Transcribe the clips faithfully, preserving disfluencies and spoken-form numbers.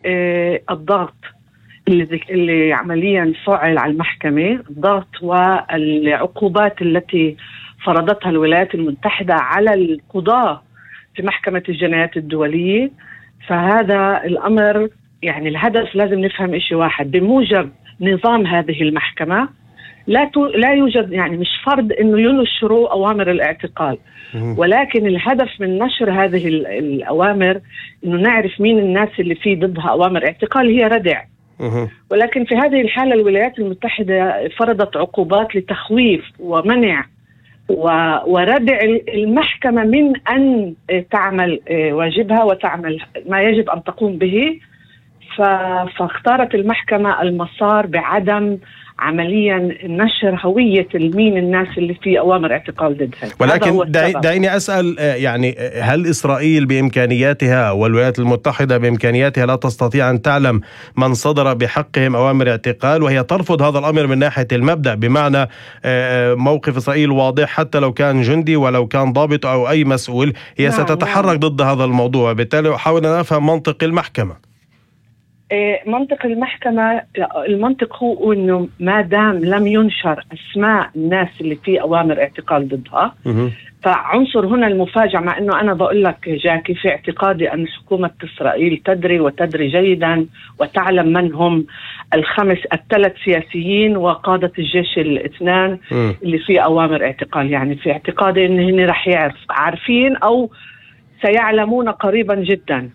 الضغط اللي, اللي عمليا فعل على المحكمة، الضغط والعقوبات التي فرضتها الولايات المتحدة على القضاة في محكمة الجنايات الدولية. فهذا الأمر يعني الهدف لازم نفهم إشي واحد، بموجب نظام هذه المحكمة لا لا يوجد يعني مش فرض إنه ينشروا أوامر الاعتقال، ولكن الهدف من نشر هذه الأوامر إنه نعرف مين الناس اللي في ضدها أوامر اعتقال هي ردع. ولكن في هذه الحالة الولايات المتحدة فرضت عقوبات لتخويف ومنع وردع المحكمة من أن تعمل واجبها وتعمل ما يجب أن تقوم به. فاختارت المحكمة المسار بعدم عمليا نشر هوية مين الناس اللي في أوامر اعتقال ضدها. ولكن دعيني أسأل، يعني هل إسرائيل بإمكانياتها والولايات المتحدة بإمكانياتها لا تستطيع أن تعلم من صدر بحقهم أوامر اعتقال وهي ترفض هذا الأمر من ناحية المبدأ؟ بمعنى موقف إسرائيل واضح، حتى لو كان جندي ولو كان ضابط أو أي مسؤول هي نعم ستتحرك نعم. ضد هذا الموضوع. بالتالي أحاول أن أفهم منطق المحكمة. منطق المحكمة، المنطق هو أنه ما دام لم ينشر أسماء الناس اللي في أوامر اعتقال ضدها فعنصر هنا المفاجأة، مع أنه أنا بقول لك جاكي في اعتقادي أن حكومة إسرائيل تدري وتدري جيدا وتعلم من هم الخمس الثلاث سياسيين وقادة الجيش الاثنان اللي في أوامر اعتقال. يعني في اعتقادي أن هن رح يعرف عارفين أو سيعلمون قريبا جدا.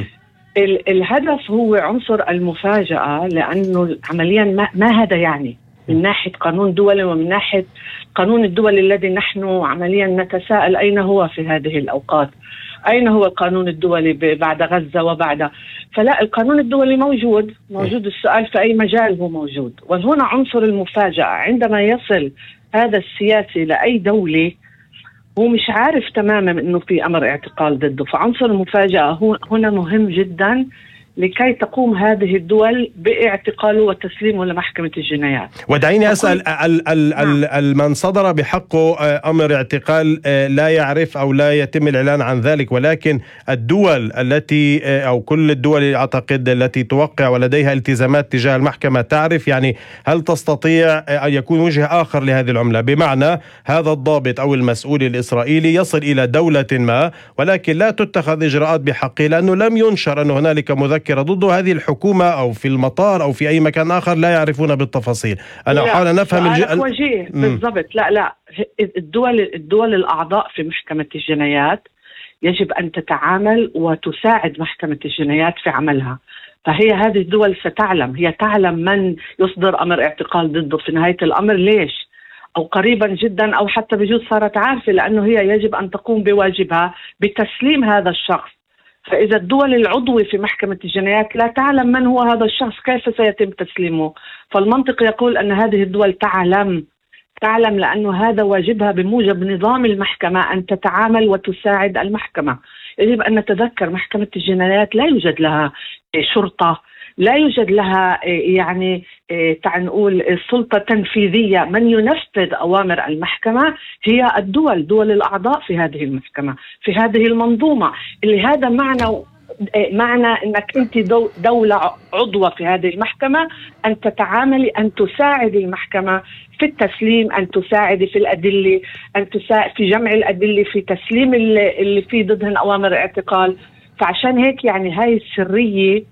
الهدف هو عنصر المفاجأة، لأنه عمليا ما, ما هذا يعني من ناحية قانون دولي ومن ناحية قانون الدول الذي نحن عمليا نتساءل أين هو في هذه الأوقات، أين هو القانون الدولي بعد غزة وبعد. فلا، القانون الدولي موجود موجود السؤال في أي مجال هو موجود. وهنا عنصر المفاجأة عندما يصل هذا السياسي لأي دولة هو مش عارف تماما انه في امر اعتقال ضده. فعنصر المفاجأة هنا مهم جدا لكي تقوم هذه الدول باعتقاله وتسليمه لمحكمة الجنايات. ودعيني أسأل، ال ال ال ال من صدر بحقه أمر اعتقال لا يعرف أو لا يتم الإعلان عن ذلك، ولكن الدول التي أو كل الدول أعتقد التي توقع ولديها التزامات تجاه المحكمة تعرف، يعني هل تستطيع أن يكون وجه آخر لهذه العملة؟ بمعنى هذا الضابط أو المسؤول الإسرائيلي يصل إلى دولة ما ولكن لا تتخذ إجراءات بحقه لأنه لم ينشر أن هنالك مذكرة ضده هذه الحكومة أو في المطار أو في أي مكان آخر لا يعرفون بالتفاصيل. أنا أحاول أن أفهم الج... وجيه بالضبط. لا لا الدول الدول الأعضاء في محكمة الجنايات يجب أن تتعامل وتساعد محكمة الجنايات في عملها. فهي هذه الدول ستعلم، هي تعلم من يصدر أمر اعتقال ضده في نهاية الأمر ليش، أو قريبا جدا أو حتى بجوز صارت عارفة، لأنه هي يجب أن تقوم بواجبها بتسليم هذا الشخص. فإذا الدول العضوة في محكمة الجنايات لا تعلم من هو هذا الشخص كيف سيتم تسليمه؟ فالمنطق يقول أن هذه الدول تعلم تعلم لأنه هذا واجبها بموجب نظام المحكمة أن تتعامل وتساعد المحكمة. يجب أن نتذكر محكمة الجنايات لا يوجد لها شرطة، لا يوجد لها يعني تعال نقول سلطة تنفيذية. من ينفذ أوامر المحكمة هي الدول، دول الأعضاء في هذه المحكمة، في هذه المنظومة، اللي هذا معنى معنى أنك أنت دولة عضوة في هذه المحكمة أن تتعاملي، أن تساعد المحكمة في التسليم، أن تساعد في الأدلة، أن تساعد في جمع الأدلة في تسليم اللي في ضدهن أوامر اعتقال. فعشان هيك يعني هاي السرية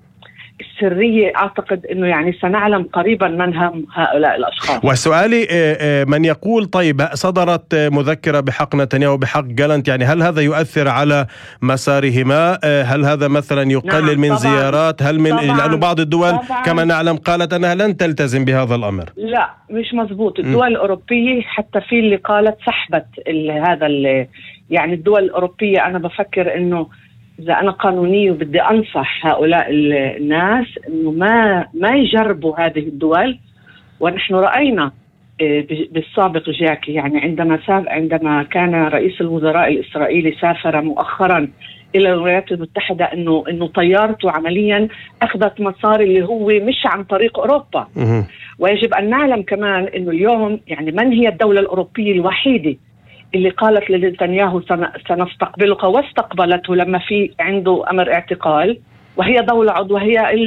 السرية أعتقد أنه يعني سنعلم قريبا من هم هؤلاء الأشخاص. وسؤالي من يقول طيب صدرت مذكرة بحق نتنياهو وبحق جالنت، يعني هل هذا يؤثر على مسارهما؟ هل هذا مثلا يقلل نعم من طبعاً زيارات؟ هل من لأنه بعض الدول طبعاً كما نعلم قالت أنها لن تلتزم بهذا الأمر؟ لا مش مزبوط. الدول م. الأوروبية حتى في اللي قالت سحبت هذا اللي يعني الدول الأوروبية. أنا بفكر أنه إذا أنا قانوني وبدي أنصح هؤلاء الناس إنه ما ما يجربوا هذه الدول. ونحن رأينا بالسابق جاكي يعني عندما عندما كان رئيس الوزراء الإسرائيلي سافر مؤخرا إلى الولايات المتحدة إنه إنه طيارته عمليا أخذت مسار اللي هو مش عن طريق أوروبا. ويجب أن نعلم كمان إنه اليوم يعني من هي الدولة الأوروبية الوحيدة اللي قالت لنتنياهو سنستقبلك واستقبلته لما في عنده أمر اعتقال، وهي دولة عضوة هي